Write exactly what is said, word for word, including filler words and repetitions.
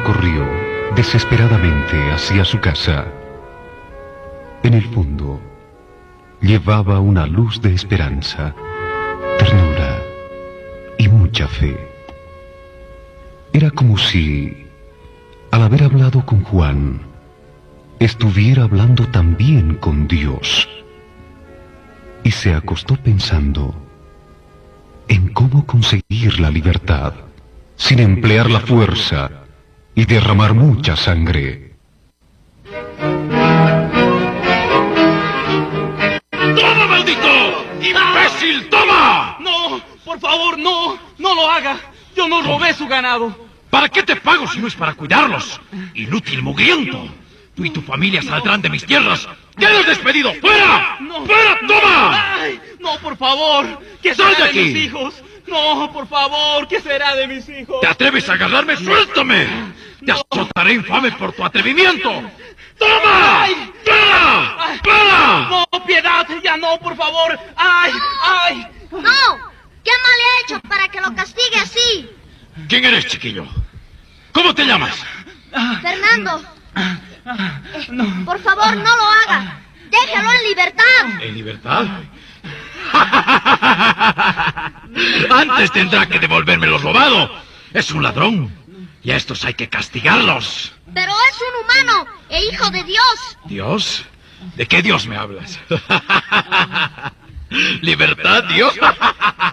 niño corrió desesperadamente hacia su casa. En el fondo, llevaba una luz de esperanza, ternura y mucha fe. Era como si, al haber hablado con Juan, estuviera hablando también con Dios. Y se acostó pensando en cómo conseguir la libertad sin emplear la fuerza y derramar mucha sangre. ¡Toma, maldito! ¡Imbécil, toma! No, por favor, no, no lo haga. Yo no robé su ganado. ¿Para qué te pago si no es para cuidarlos? Inútil mugriento. Tú y tu familia saldrán de mis tierras. ¡Quedas despedido! ¡Fuera! No. ¡Fuera, toma! ¡Ay! No, por favor. ¿Qué ¡Sal será de de aquí! mis hijos? No, por favor. ¿Qué será de mis hijos? ¿Te atreves a agarrarme? ¡Suéltame! ¡Te azotaré, infame, por tu atrevimiento! ¡Toma! ¡Ay! ¡Para! Ay. ¡Para! No, piedad, ya no, por favor. ¡Ay! ¡Ay! ¡No! ¿Qué mal le he hecho para que lo castigue así? ¿Quién eres, chiquillo? ¿Cómo te llamas? Fernando. Eh, por favor, no lo haga. Déjalo en libertad. ¿En libertad? Antes tendrá que devolverme lo robado. Es un ladrón. Y a estos hay que castigarlos. Pero es un humano e hijo de Dios. ¿Dios? ¿De qué Dios me hablas? ¿Libertad, Dios?